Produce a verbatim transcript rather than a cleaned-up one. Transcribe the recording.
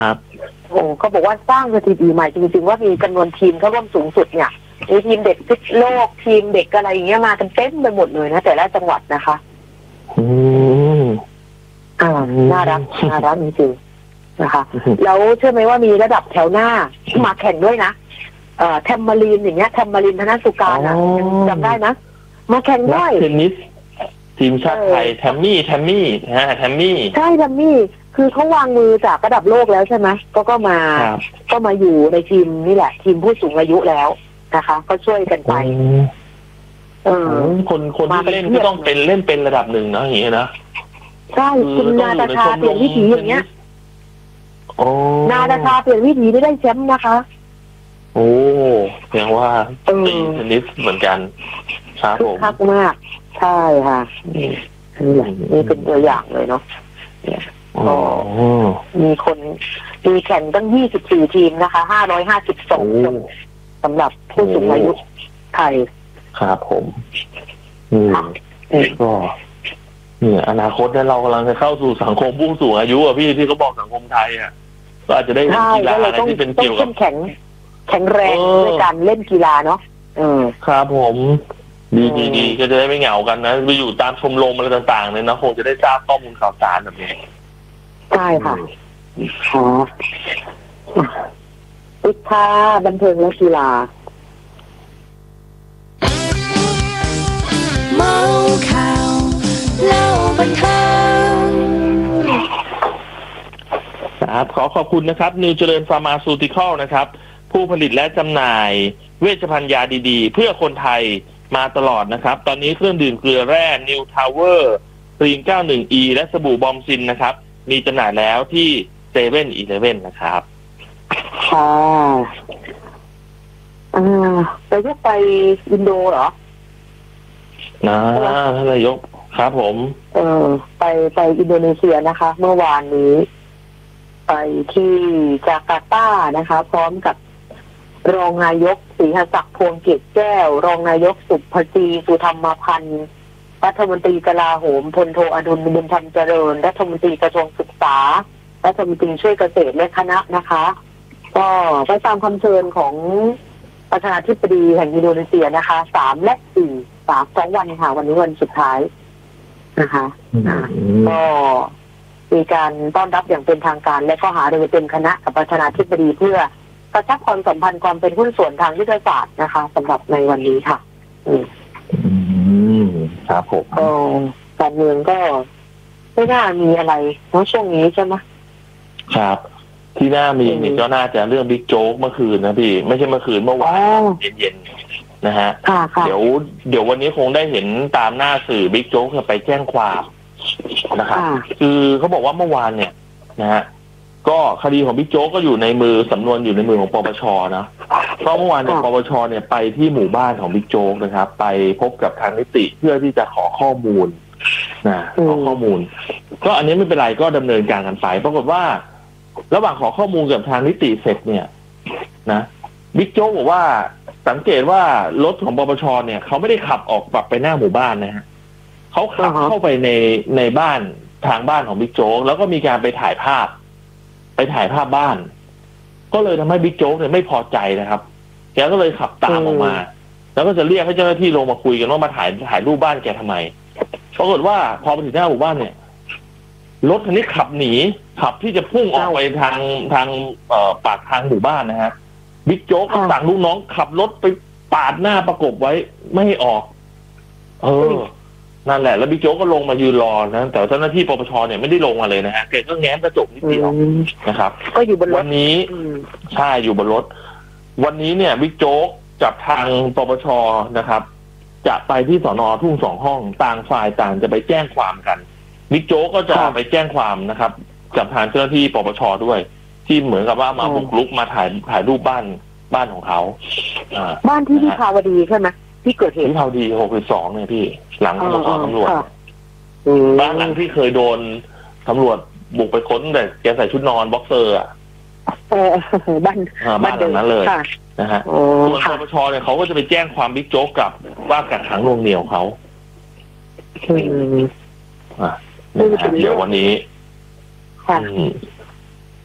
ครับโอ้เขาบอกว่าสร้างสถิติใหม่จริงๆว่ามีจำนวนทีมเข้าร่วมสูงสุดเนี่ยมีทีมเด็กพิษโลกทีมเด็กอะไรอย่างเงี้ยมากันเต็มไปหมดเลยนะแต่ละจังหวัดนะคะอืมอ่าน่ารักน่ารักจริงๆนะคะแล้วเชื่อไหมว่ามีระดับแถวหน้ามาแข่งด้วยนะเอ่อแทมมารีนอย่างเงี้ยแทมมารีนธนสุการนะจำได้นะมาแข่งด้วยเทนนิสทีมชาติไทยแทมมี่แทมมี่ฮะแทมมี่ใช่แทมมี่คือเขาวางมือจากระดับโลกแล้วใช่ไหมก็ก็มาก็มาอยู่ในทีมนี่แหละทีมผู้สูงอายุแล้วนะคะก็ช่วยกันไปเออคนคนที่เล่นก็ต้องเป็นเล่นเป็นระดับหนึ่งนะอย่างนี้นะใช่คุณนาตาชาเปลี่ยนวิถีอย่างเงี้ยโอ้นาตาชาเปลี่ยนวิถีได้แชมป์นะคะโอ้แสดงว่าตีเทนนิสเหมือนกันครับผมคักมากใช่ค่ะนี่นี่เป็นตัวอย่างเลยเนาะก็มีคนมีแข่งตั้งยี่สิบสี่ทีมนะคะห้าร้อยห้าสิบสองคนสำหรับผู้สูงอายุไทยครับผมอืมก็เนี่ยอนาคตเนี่ยเรากำลังจะเข้าสู่สังคมผู้สูงอายุอ่ะพี่ที่เขาบอกสังคมไทยอ่ะก็อาจจะได้เห็นกีฬาอะไรที่เป็นเกี่ยวกับแข็งแข็งแรงในการเล่นกีฬาเนาะเออครับผมดีดีดีก็จะได้ไม่เหงากันนะไปอยู่ตามชมรมอะไรต่างๆเนี่ยนะคงจะได้ทราบข้อมูลข่าวสารแบบนี้ใช่ค่ะค่ะวิชาบันเทิงและกีฬาเมาข่าวเล่าบันเทิงครับขอขอบคุณนะครับนิวเจริญฟาร์มาซูติคอลนะครับผู้ผลิตและจำหน่ายเวชภัณฑ์ยาดีๆเพื่อคนไทยมาตลอดนะครับตอนนี้เครื่องดื่มเกลือแร่นิวทาวเวอร์ครีม เก้าสิบเอ็ด อี และสบู่บอมซินนะครับมีจำหน่ายแล้วที่เซเว่นอีเลฟเว่นนะครับค่ะอ่าไปยกไปอินโดเหรอนะท่านนายกครับผมเออไปไปอินโดนีเซียนะคะเมื่อวานนี้ไปที่จาการ์ตานะคะพร้อมกับรองนายกศรีหศักดิ์พวงเกตแก้วรองนายกสุภจีสุธรรมพันธ์รัฐมนตรีกลาโหมพลโทอดุลบุญธรรมเจริญรัฐมนตรีกระทรวงศึกษารัฐมนตรีช่วยเกษตรและคณะนะคะก็ไปตามคำเชิญของประธานาธิบดีแห่งอินโดนีเซียนะคะสามและสี่สามสองวันค่ะวันนี้วันสุดท้ายนะคะก็มีการต้อนรับอย่างเป็นทางการและก็หารือเป็นคณะกับประธานาธิบดีเพื่อกระชับความสัมพันธ์ความเป็นหุ้นส่วนทางยุทธศาสตร์นะคะสำหรับในวันนี้ค่ะอืมครับผมก็การเมืองก็ไม่น่ามีอะไรเพราะช่วงนี้ใช่ไหมครับที่น่ามีนี่ก็น่าจะเรื่องบิ๊กโจ๊กเมื่อคืนนะพี่ไม่ใช่เมื่อคืนเมื่อวานเย็นๆนะฮะเดี๋ยวเดี๋ยววันนี้คงได้เห็นตามหน้าสื่อบิ๊กโจ๊กไปแจ้งความนะครับคือเขาบอกว่าเมื่อวานเนี่ยนะฮะก็คดีของบิ๊กโจ๊กก็อยู่ในมือสำนวนอยู่ในมือของปปชนะเพราะเมื่อวานเนี่ยปปชเนี่ยไปที่หมู่บ้านของบิ๊กโจ๊กนะครับไปพบกับทางนิติเพื่อที่จะขอข้อมูลนะขอข้อมูลก็อันนี้ไม่เป็นไรก็ดำเนินการกันไปปรากฏว่าระหว่างขอข้อมูลกับทางนิติเสร็จเนี่ยนะบิ๊กโจ๊กบอกว่าสังเกตว่ารถของปปชเนี่ยเขาไม่ได้ขับออกกลับไปหน้าหมู่บ้านนะฮะเขาขับเข้าไปในในบ้านทางบ้านของบิ๊กโจ๊กแล้วก็มีการไปถ่ายภาพไปถ่ายภาพบ้านก็เลยทำให้บิ๊กโจ๊กเนี่ยไม่พอใจนะครับแกก็เลยขับตามออกมาแล้วก็จะเรียกให้เจ้าหน้าที่ลงมาคุยกันว่ามาถ่ายถ่ายรูปบ้านแกทำไมปรากฏว่าพอไปถึงหน้าหมู่บ้านเนี่ยรถคันนี้ขับหนีขับที่จะพุ่งออกไปทางทางเอ่อปากทางหมู่บ้านนะฮะบิ๊กโจ๊กสั่งลูกน้องขับรถไปปาดหน้าประกบไว้ไม่ให้ออกเออนั่นแหละแล้วบิ๊กโจ๊กก็ลงมายืนรอนะแต่เจ้าหน้าที่ปปชเนี่ยไม่ได้ลงมาเลยนะฮะแกก็แง้มกระจกนิดเดียวนะครับก็อยู่บนรถวันนี้ใช่อยู่บนรถวันนี้เนี่ยบิ๊กโจ๊กกับทางปปชนะครับจะไปที่สน.ทุ่งสองห้องต่างฝ่ายต่างจะไปแจ้งความกันบิ๊กโจ๊กก็จะไปแจ้งความนะครับกับทางเจ้าหน้าที่ปปชด้วยที่เหมือนกับว่ามาบุกรุกมาถ่ายถ่ายรูปบ้านบ้านของเขาบ้านที่วิภาวดีใช่ไหมที่เกิดเหตุวิภาวดีหกสิบสองเนี่ยพี่หลังสอนตำรวจบ้านหลังที่เคยโดนตำรวจบุกไปค้นแต่แกใส่ชุดนอนบ็อกเซอร์อ่ะเออบ้านบ้านหลังนั้นเลยนะฮะส่วนปปชเนี่ยเขาก็จะไปแจ้งความบิ๊กโจ๊กกับว่ากักขังน่วงเหนี่ยวเขาอ่าเดี๋ยววันนี้